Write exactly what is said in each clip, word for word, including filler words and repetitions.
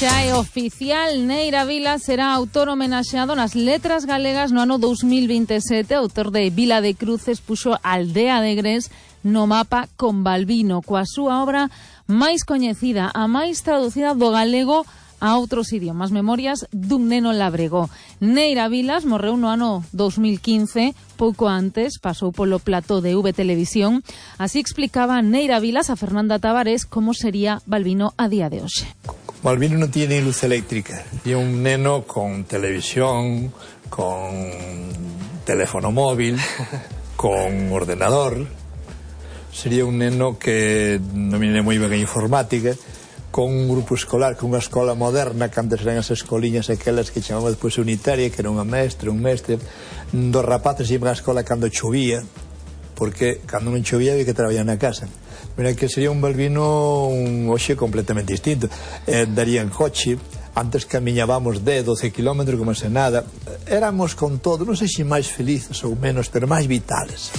Xa é oficial, Neira Vilas será autor homenaxeado nas letras galegas no ano dos mil veintesete. Autor de Vila de Cruces puxo Aldea de Gres no mapa con Balbino, coa súa obra máis coñecida, a máis traducida do galego a outros idiomas, Memorias dun neno labrego. Neira Vilas morreu no ano dos mil quince, pouco antes pasou polo plató de V Televisión. Así explicaba Neira Vilas a Fernanda Tavares como sería Balbino a día de hoxe. Balbino non tiene luz eléctrica, é un neno con televisión, con teléfono móvil, con ordenador. Sería un neno que domina moi ben a informática, con un grupo escolar, con unha escola moderna, que antes eran as escoliñas aquelas que chamaban despois unitaria, que era unha mestre, un mestre. Dos rapaces iban á escola cando chovía, porque cando non chovía había que traballar na casa. Mira que sería un Balbino un hoxe completamente distinto. Eh, darían coche, antes camiñábamos de doce kilómetros como se nada. Éramos con todo, non sei se máis felices ou menos, pero máis vitales.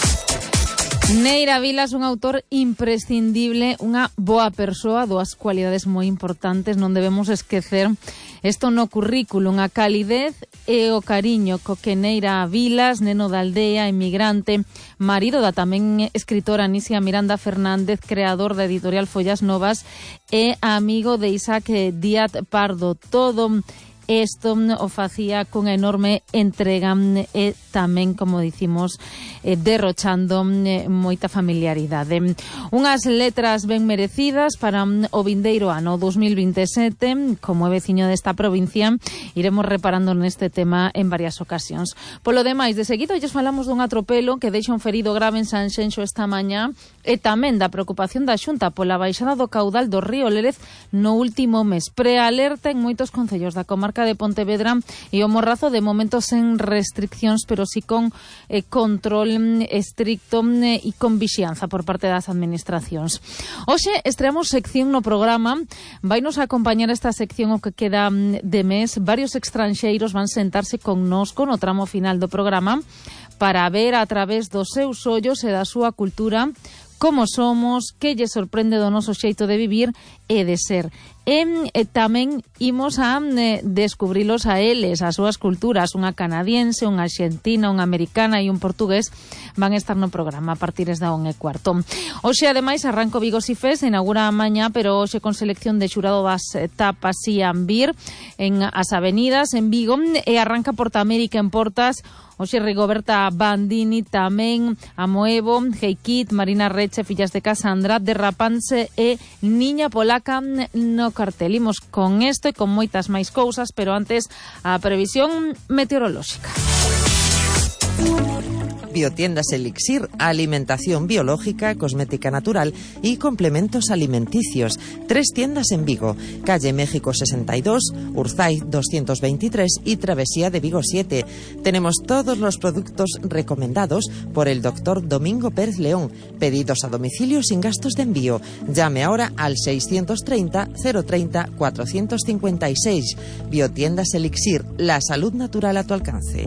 Neira Vilas, un autor imprescindible, unha boa persoa, dúas cualidades moi importantes, non debemos esquecer isto no currículum, a calidez e o cariño co que Neira Vilas, neno da aldea, emigrante, marido da tamén escritora Nisia Miranda Fernández, creador da editorial Follas Novas e amigo de Isaac Díaz Pardo. Todo isto o facía con enorme entrega e tamén, como dicimos, eh, derrochando eh, moita familiaridade. Unhas letras ben merecidas para o vindeiro ano dos mil veintesete. Como é veciño desta provincia, iremos reparando neste tema en varias ocasións. Polo demais, de seguido, lles falamos dun atropelo que deixa un ferido grave en Sanxenxo esta mañá e tamén da preocupación da Xunta pola baixada do caudal do río Lérez no último mes. Prealerta en moitos concellos da comarca de Pontevedra e o Morrazo de momento sen restriccións, pero sí con eh, control estricto eh, e con vixianza por parte das administracións. Hoxe estreamos sección no programa. Vainos a acompañar esta sección o que queda de mes. Varios extranxeiros van sentarse connosco no tramo final do programa para ver a través dos seus ollos e da súa cultura como somos, que lle sorprende do noso xeito de vivir e de ser. E, e tamén imos a e, descubrilos a eles, as súas culturas. Unha canadiense, unha argentina, unha americana e un portugués van estar no programa a partir da un e cuarto. Hoxe, ademais, arranco Vigo Sifes, inaugura a mañá, pero hoxe con selección de xurado das tapas e ambir en as avenidas en Vigo, e arranca Porta América en Portas. Hoxe Rigoberta Bandini, tamén Amoevo, Heikit, Marina Reche, Fillas de Casandra, Derrapanse e Niña Polaca no cartel. Imos con isto e con moitas máis cousas, pero antes a previsión meteorolóxica. Biotiendas Elixir, alimentación biológica, cosmética natural y complementos alimenticios. Tres tiendas en Vigo, calle México sesenta y dos, Urzay doscientos veintitrés y Travesía de Vigo siete. Tenemos todos los productos recomendados por el doctor Domingo Pérez León. Pedidos a domicilio sin gastos de envío. Llame ahora al seiscientos treinta, cero treinta, cuatrocientos cincuenta y seis. Biotiendas Elixir, la salud natural a tu alcance.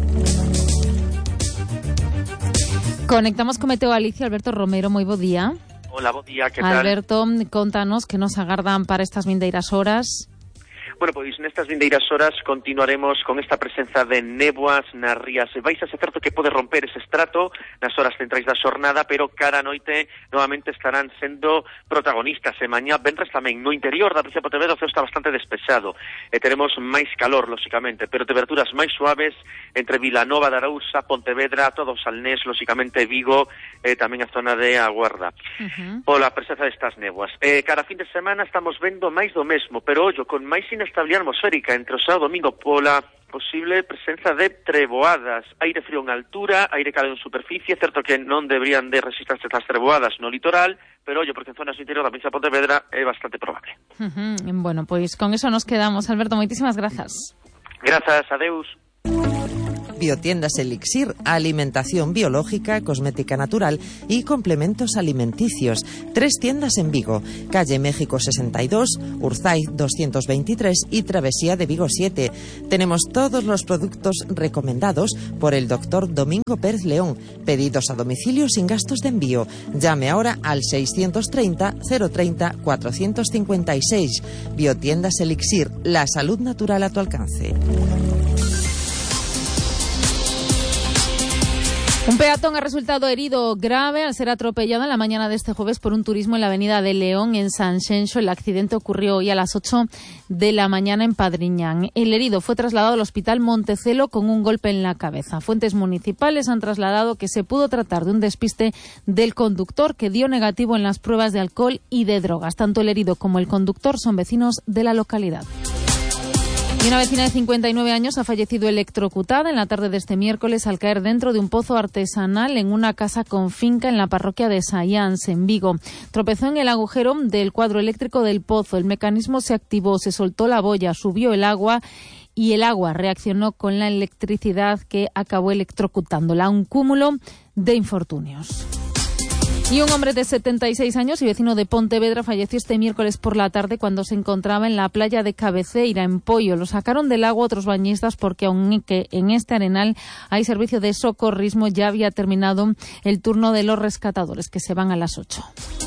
Conectamos con Meteo Galicia. Alberto Romero, moi bo día. Hola, bo día, que tal? Alberto, contanos que nos agardan para estas vindeiras horas. Bueno, pois nestas vindeiras horas continuaremos con esta presenza de néboas nas rías e baixas. É certo que pode romper ese estrato nas horas centrais da xornada, pero cara a noite novamente estarán sendo protagonistas. E mañá venres tamén no interior da provincia de Pontevedra o ceo está bastante despexado e teremos máis calor, lóxicamente, pero temperaturas máis suaves entre Vilanova de Arousa, Pontevedra, todo o Salnés, lóxicamente Vigo e tamén a zona de A Guarda. Uh-huh. Pola presenza destas néboas. E cara a fin de semana estamos vendo máis do mesmo, pero ollo, con máis inestabilidade atmosférica entre o sábado e domingo pola posible presenza de treboadas, aire frío en altura, aire cálido en superficie. Certo que non deberían de resistirse estas treboadas no litoral, pero ollo, porque en zonas interior da provincia de Pontevedra é bastante probable. Uh-huh. Bueno, pois con eso nos quedamos. Alberto, moitísimas grazas. Grazas, adeus. Biotiendas Elixir, alimentación biológica, cosmética natural y complementos alimenticios. Tres tiendas en Vigo, calle México sesenta y dos, Urzaiz doscientos veintitrés y Travesía de Vigo siete. Tenemos todos los productos recomendados por el doctor Domingo Pérez León. Pedidos a domicilio sin gastos de envío. Llame ahora al seiscientos treinta, cero treinta, cuatrocientos cincuenta y seis. Biotiendas Elixir, la salud natural a tu alcance. Un peatón ha resultado herido grave al ser atropellado en la mañana de este jueves por un turismo en la avenida de León, en Sanxenxo. El accidente ocurrió hoy a las ocho de la mañana en Padriñán. El herido fue trasladado al hospital Montecelo con un golpe en la cabeza. Fuentes municipales han trasladado que se pudo tratar de un despiste del conductor, que dio negativo en las pruebas de alcohol y de drogas. Tanto el herido como el conductor son vecinos de la localidad. Y una vecina de cincuenta y nueve años ha fallecido electrocutada en la tarde de este miércoles al caer dentro de un pozo artesanal en una casa con finca en la parroquia de Sayans, en Vigo. Tropezó en el agujero del cuadro eléctrico del pozo. El mecanismo se activó, se soltó la boya, subió el agua y el agua reaccionó con la electricidad que acabó electrocutándola. Un cúmulo de infortunios. Y un hombre de setenta y seis años y vecino de Pontevedra falleció este miércoles por la tarde cuando se encontraba en la playa de Cabeceira, en Poio. Lo sacaron del agua otros bañistas porque aunque en este arenal hay servicio de socorrismo, ya había terminado el turno de los rescatadores, que se van a las ocho.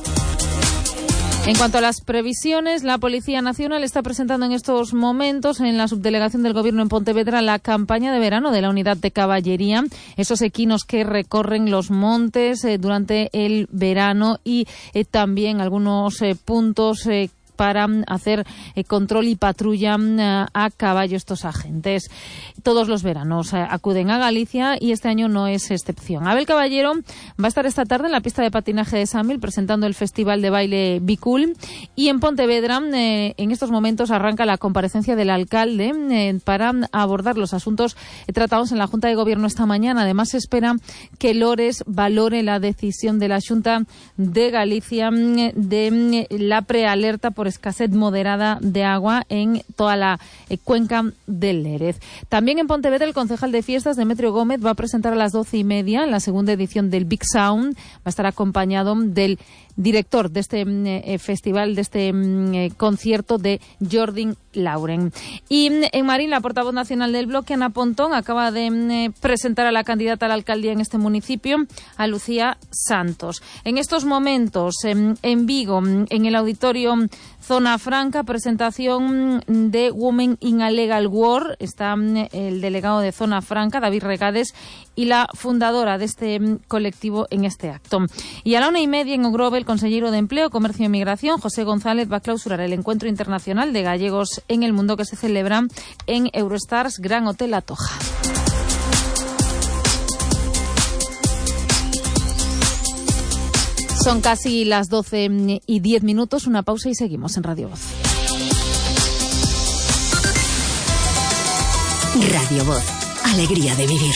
En cuanto a las previsiones, la Policía Nacional está presentando en estos momentos en la subdelegación del Gobierno en Pontevedra la campaña de verano de la unidad de caballería, esos equinos que recorren los montes eh, durante el verano y eh, también algunos eh, puntos eh, para hacer eh, control y patrulla eh, a caballo estos agentes. Todos los veranos eh, acuden a Galicia y este año no es excepción. Abel Caballero va a estar esta tarde en la pista de patinaje de Samil presentando el Festival de Baile Bicul, y en Pontevedra eh, en estos momentos arranca la comparecencia del alcalde eh, para abordar los asuntos eh, tratados en la Junta de Gobierno esta mañana. Además se espera que Lores valore la decisión de la Xunta de Galicia eh, de eh, la prealerta por escasez moderada de agua en toda la eh, cuenca del Lérez. También en Pontevedra el concejal de fiestas, Demetrio Gómez, va a presentar a las doce y media en la segunda edición del Big Sound. Va a estar acompañado del director de este eh, festival, de este eh, concierto, de Jordi Lauren. Y en Marín, la portavoz nacional del bloque, Ana Pontón, acaba de eh, presentar a la candidata a la alcaldía en este municipio, a Lucía Santos. En estos momentos, eh, en Vigo, en el auditorio Zona Franca, presentación de Women in a Legal War. Está eh, el delegado de Zona Franca, David Regades, y la fundadora de este eh, colectivo en este acto. Y a la una y media en Ogrove, el consejero de Empleo, Comercio y Migración, José González, va a clausurar el encuentro internacional de gallegos en el mundo que se celebra en Eurostars Gran Hotel Atocha. Son casi las doce y diez minutos, una pausa y seguimos en Radio Voz. Radio Voz, alegría de vivir.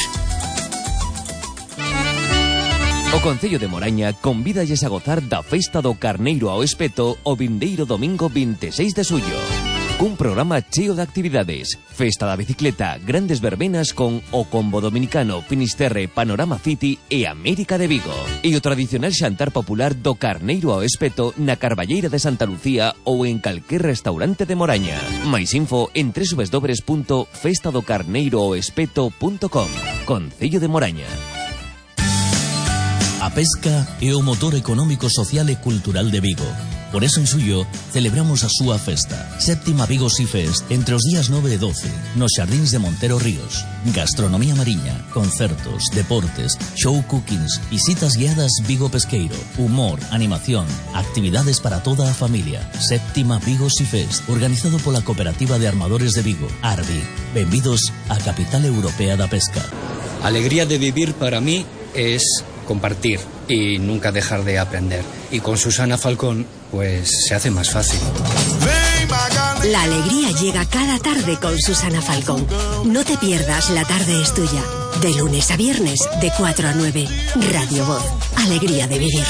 O Concello de Moraña convídalles a gozar da festa do Carneiro ao Espeto o vindeiro domingo veintiséis de suyo. Cun programa cheo de actividades, festa da bicicleta, grandes verbenas con o combo dominicano, Finisterre, Panorama City e América de Vigo. E o tradicional xantar popular do Carneiro ao Espeto na Carballeira de Santa Lucía ou en calquer restaurante de Moraña. Mais info en doble u doble u doble u punto festa do carneiro ao espeto punto com. Concello de Moraña. A pesca é o motor económico, social e cultural de Vigo. Por eso en suyo celebramos a súa festa, Séptima Vigo Sea Fest, entre os días nove e doce, nos xardíns de Montero Ríos. Gastronomía mariña, concertos, deportes, show cookings, visitas guiadas Vigo Pesqueiro, humor, animación, actividades para toda a familia. Séptima Vigo Sea Fest, organizado pola Cooperativa de Armadores de Vigo, Arvi. Benvidos á capital europea da pesca. Alegría de vivir para mí es compartir y nunca dejar de aprender. Y con Susana Falcón, pues se hace más fácil. La alegría llega cada tarde con Susana Falcón. No te pierdas La Tarde es Tuya. De lunes a viernes, de cuatro a nueve. Radio Voz. Alegría de vivir.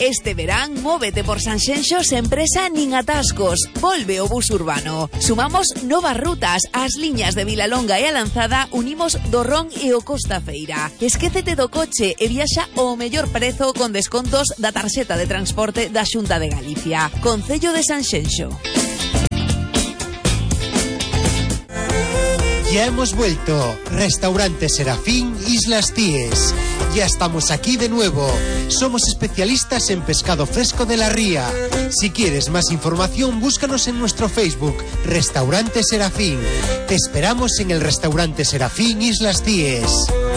Este verán, móvete por Sanxenxo sen presa nin atascos. Volve o bus urbano. Sumamos novas rutas. As liñas de Vilalonga e a Lanzada unimos do Ron e o Costa Feira. Esquécete do coche e viaxa ao mellor prezo con descontos da tarxeta de transporte da Xunta de Galicia. Concello de Sanxenxo. Ya hemos vuelto. Restaurante Serafín Islas Cíes. Ya estamos aquí de nuevo. Somos especialistas en pescado fresco de la ría. Si quieres más información, búscanos en nuestro Facebook, Restaurante Serafín. Te esperamos en el Restaurante Serafín Islas Cíes.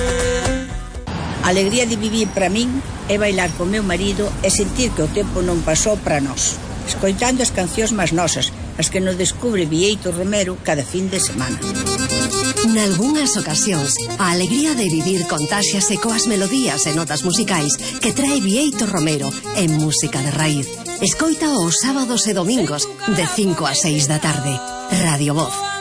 A alegría de vivir para min é bailar con meu marido e sentir que o tempo non pasou para nós, escoitando as cancións máis nosas, as que nos descubre Bieito Romero cada fin de semana. Nalgúnas ocasións, a alegría de vivir contáxiase coas melodías e notas musicais que trae Bieito Romero en música de raíz. Escoita os sábados e domingos de cinco a seis da tarde. Radio Voz.